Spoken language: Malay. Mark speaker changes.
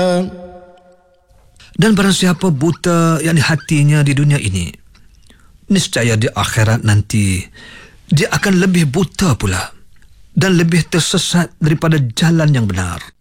Speaker 1: Dan barang siapa buta yakni hatinya di dunia ini, niscaya di akhirat nanti dia akan lebih buta pula dan lebih tersesat daripada jalan yang benar.